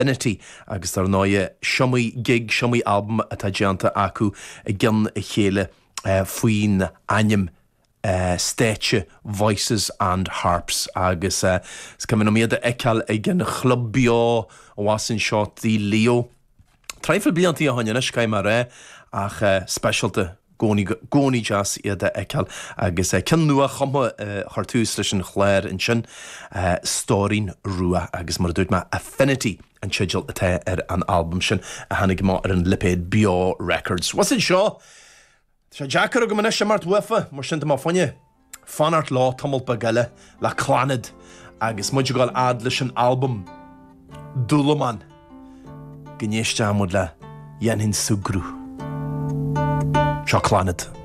Affinity agus ar náide siomí gig, siomí album atá déanta acu I gceann I chéile faoin aim Stéitse Voices and Harps agus cummin nóiad eiceal ag an chlub bio bhásin seo tí Leo. Treifil bliantí a haine scaim mar ach specialta gcónaí jazz iad eiceal agus cin nua chuma chartús leis an chléir in sin stóirín rua agus mar dúirt me Affinity an tsigil atá ar an album sin a hanig má ar an lipéad Bio Records. Was in seo? Tá Jackar go manis sem mart wefa mar sin má fanne fanart lá tomol bagile le clanad agus muidir gáil ad leis an album Dúlaman gnéiste amúd le dhéanann sugrú. Seo clanad.